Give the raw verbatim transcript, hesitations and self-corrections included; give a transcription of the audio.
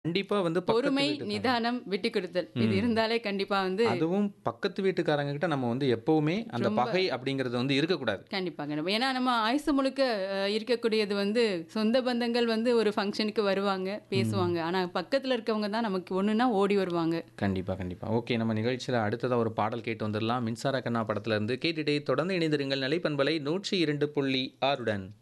கண்டிப்பா வந்து பக்கத்து பொறுமை, வீட்டுக்காரங்க நிதானம், விட்டுக் கொடுத்தல். இது ம். இருந்தாலே கண்டிப்பா வந்து அதுவும் பக்கத்து வீட்டுக்காரங்க கிட்ட நம்ம வந்து எப்பவுமே அந்த ரொம்ப பகை அப்படிங்கிறது வந்து இருக்கக்கூடாது. கண்டிப்பா, கண்டிப்பா. ஏன்னா நம்ம ஆயுசு முழுக்க அ இருக்கக்கூடியது வந்து சொந்த பந்தங்கள் வந்து ஒரு ஃபங்ஷனுக்கு வருவாங்க, ம். பேசுவாங்க. ஆனா பக்கத்துல இருக்கவங்க தான் நமக்கு ஒண்ணுன்னா ஓடி வருவாங்க. கண்டிப்பா, கண்டிப்பா. ஓகே, நம்ம நிகழ்ச்சியில அடுத்ததா ஒரு பாடல் கேட்டு வந்துரலாம். மின்சார கண்ணா படத்துல இருந்து கேட்டுட்டே தொடர்ந்து இணைந்திருங்கள். நிலைப்பண்பலை நூற்று இரண்டு புள்ளி ஆறுடன்.